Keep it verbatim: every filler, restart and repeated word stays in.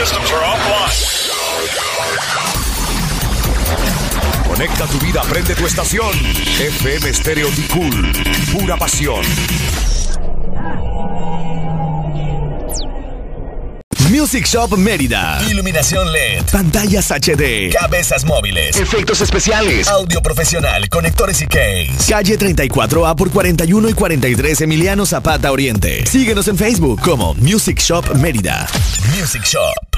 systems are offline. Conecta tu vida, prende tu estación. F M Stereo Ticul, pura pasión. Music Shop Mérida. Iluminación L E D. Pantallas H D. Cabezas móviles. Efectos especiales. Audio profesional. Conectores y case. Calle treinta y cuatro A por cuarenta y uno y cuarenta y tres Emiliano Zapata Oriente. Síguenos en Facebook como Music Shop Mérida. Music Shop.